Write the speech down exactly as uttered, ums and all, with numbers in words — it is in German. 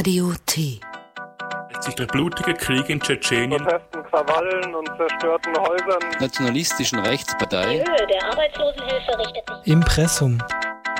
Radio T. Sich der blutige Krieg in Tschetschenien, Protesten, Krawallen und zerstörten Häusern, nationalistischen Rechtspartei. Die Höhe der Arbeitslosenhilfe richtet sich. Impressum.